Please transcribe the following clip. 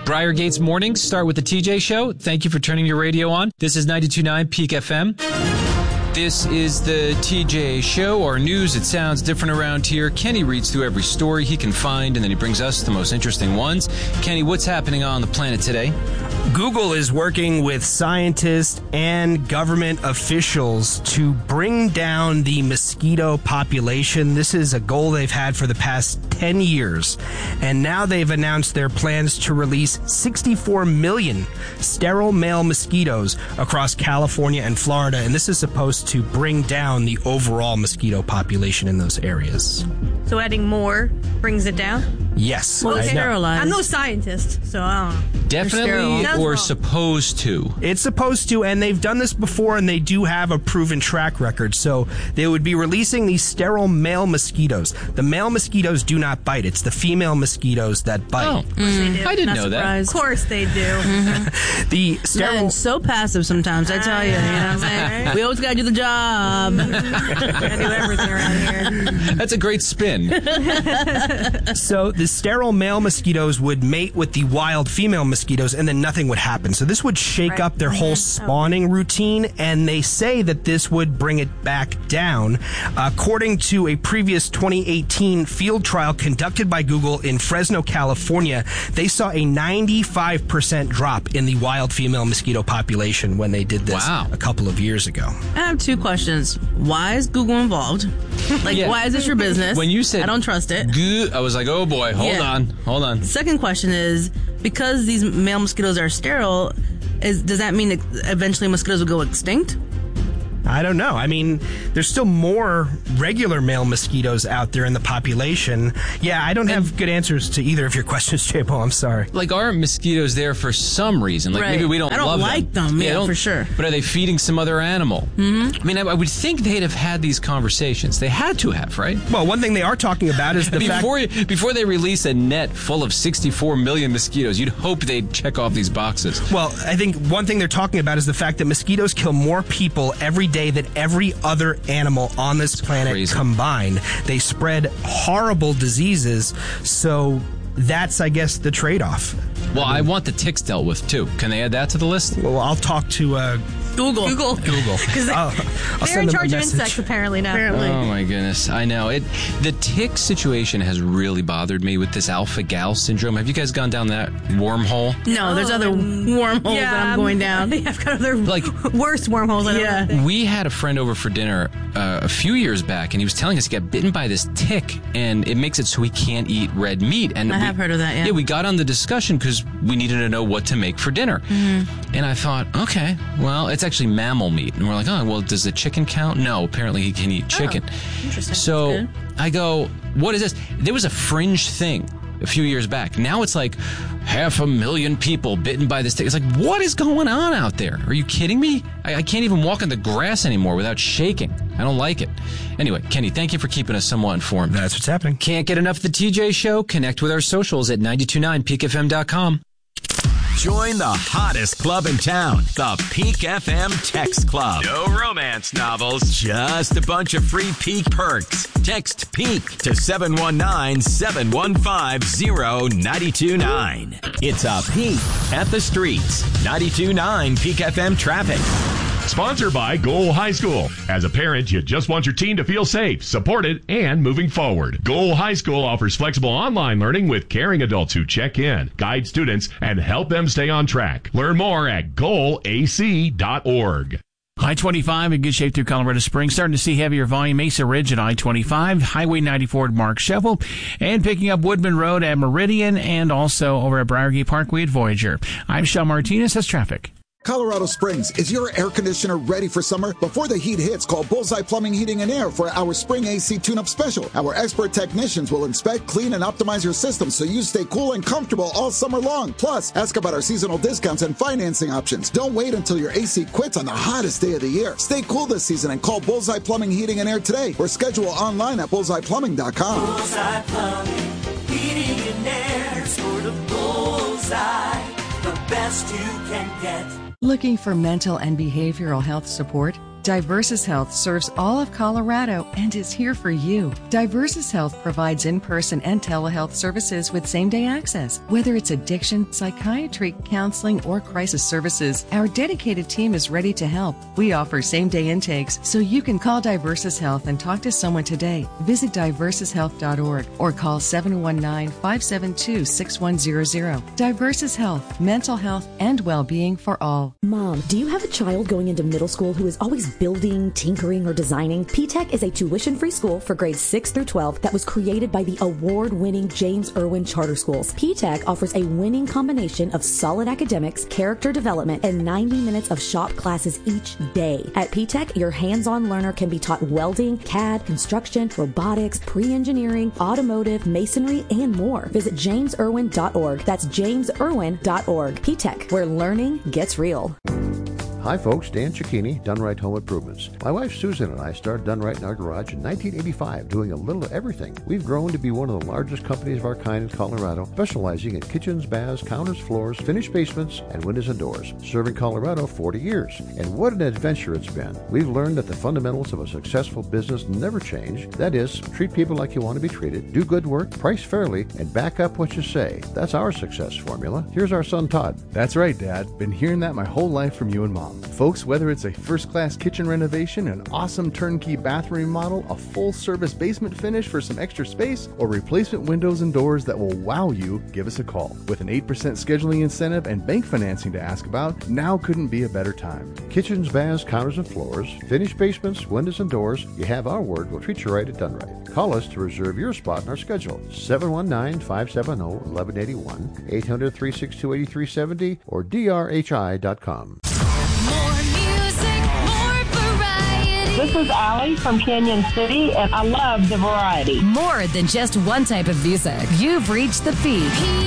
Briargate's mornings start with the TJ Show. Thank you for turning your radio on. This is 92.9 Peak FM. This is the TJ Show, our news. It sounds different around here. Kenny reads through every story he can find, and then he brings us the most interesting ones. Kenny, what's happening on the planet today? Google is working with scientists and government officials to bring down the mosquito population. This is a goal they've had for the past 10 years. And now they've announced their plans to release 64 million sterile male mosquitoes across California and Florida. And this is supposed to bring down the overall mosquito population in those areas. So adding more brings it down? Yes. Well, sterilized. I'm no scientist, so I don't know. Definitely or supposed to? It's supposed to, and they've done this before, and they do have a proven track record. So they would be releasing these sterile male mosquitoes. The male mosquitoes do not bite. It's the female mosquitoes that bite. Oh, I didn't know that. Of course they do. The sterile... And so passive sometimes, I tell you. You know what I'm saying? We always got to do the job. Gotta do everything around here. That's a great spin. So the sterile male mosquitoes would mate with the wild female mosquitoes, and then nothing would happen. So this would shake up their whole spawning routine, and they say that this would bring it back down. According to a previous 2018 field trial conducted by Google in Fresno, California, they saw a 95% drop in the wild female mosquito population when they did this a couple of years ago. I have two questions. Why is Google involved? Why is this your business? When you said I don't trust it. I was like, oh boy, hold on. Second question is, because these male mosquitoes are sterile, does that mean that eventually mosquitoes will go extinct? I don't know. I mean, there's still more regular male mosquitoes out there in the population. Yeah, I don't have good answers to either of your questions, J-Bo. I'm sorry. Like, are mosquitoes there for some reason? Like, maybe we don't love them. I don't like them, yeah, for sure. But are they feeding some other animal? Mm-hmm. I mean, I would think they'd have had these conversations. They had to have, right? Well, one thing they are talking about is the fact... Before they release a net full of 64 million mosquitoes, you'd hope they'd check off these boxes. Well, I think one thing they're talking about is the fact that mosquitoes kill more people every day than every other animal on this planet combined. They spread horrible diseases, so that's, I guess, the trade-off. Well, I want the ticks dealt with, too. Can they add that to the list? Well, I'll talk to... Google. Because they're in charge of insects, apparently, now. Oh, my goodness. I know. The tick situation has really bothered me with this alpha-gal syndrome. Have you guys gone down that wormhole? No, there's other wormholes that I'm going down. I've got other worse wormholes. We had a friend over for dinner a few years back, and he was telling us he got bitten by this tick, and it makes it so he can't eat red meat. And I have heard of that, yeah. Yeah, we got on the discussion because we needed to know what to make for dinner. Mm-hmm. And I thought, okay, well, it's actually mammal meat. And we're like, oh, well, does the chicken count? No, apparently he can eat chicken. Interesting. So I go, what is this? There was a fringe thing a few years back. Now it's like 500,000 people bitten by this tick. It's like, what is going on out there? Are you kidding me? I can't even walk on the grass anymore without shaking. I don't like it. Anyway, Kenny, thank you for keeping us somewhat informed. That's what's happening. Can't get enough of the TJ Show? Connect with our socials at 929peakfm.com. Join the hottest club in town, the Peak FM Text Club. No romance novels, just a bunch of free Peak perks. Text PEAK to 719-715-0929. It's a peek at the streets. 92.9 Peak FM traffic. Sponsored by Goal High School. As a parent, you just want your teen to feel safe, supported, and moving forward. Goal High School offers flexible online learning with caring adults who check in, guide students, and help them stay on track. Learn more at goalac.org. I-25 in good shape through Colorado Springs. Starting to see heavier volume. Mesa Ridge at I-25. Highway 94 at Mark Shovel. And picking up Woodman Road at Meridian and also over at Briargate Parkway at Voyager. I'm Sean Martinez. That's traffic. Colorado Springs, is your air conditioner ready for summer? Before the heat hits, call Bullseye Plumbing, Heating, and Air for our spring AC tune-up special. Our expert technicians will inspect, clean, and optimize your system so you stay cool and comfortable all summer long. Plus, ask about our seasonal discounts and financing options. Don't wait until your AC quits on the hottest day of the year. Stay cool this season and call Bullseye Plumbing, Heating, and Air today or schedule online at bullseyeplumbing.com. Bullseye Plumbing, Heating, and Air, sort of bullseye, the best you can get. Looking for mental and behavioral health support? Diversus Health serves all of Colorado and is here for you. Diversus Health provides in-person and telehealth services with same-day access. Whether it's addiction, psychiatry, counseling, or crisis services, our dedicated team is ready to help. We offer same-day intakes, so you can call Diversus Health and talk to someone today. Visit diversushealth.org or call 719-572-6100. Diversus Health, mental health and well-being for all. Mom, do you have a child going into middle school who is always building, tinkering, or designing? P-TECH is a tuition-free school for grades 6 through 12 that was created by the award-winning James Irwin Charter Schools. P-TECH offers a winning combination of solid academics, character development, and 90 minutes of shop classes each day. At P-TECH, your hands-on learner can be taught welding, CAD, construction, robotics, pre-engineering, automotive, masonry, and more. Visit jamesirwin.org. That's jamesirwin.org. P-TECH, where learning gets real. Hi folks, Dan Cicchini, Done Right Home Improvements. My wife Susan and I started Done Right in our garage in 1985, doing a little of everything. We've grown to be one of the largest companies of our kind in Colorado, specializing in kitchens, baths, counters, floors, finished basements, and windows and doors. Serving Colorado 40 years. And what an adventure it's been. We've learned that the fundamentals of a successful business never change. That is, treat people like you want to be treated, do good work, price fairly, and back up what you say. That's our success formula. Here's our son Todd. That's right, Dad. Been hearing that my whole life from you and Mom. Folks, whether it's a first-class kitchen renovation, an awesome turnkey bathroom remodel, a full-service basement finish for some extra space, or replacement windows and doors that will wow you, give us a call. With an 8% scheduling incentive and bank financing to ask about, now couldn't be a better time. Kitchens, baths, counters, and floors, finished basements, windows, and doors, you have our word. We'll treat you right at Done Right. Call us to reserve your spot in our schedule. 719-570-1181, 800-362-8370, or drhi.com. This is Allie from Canyon City, and I love the variety. More than just one type of music. You've reached the peak.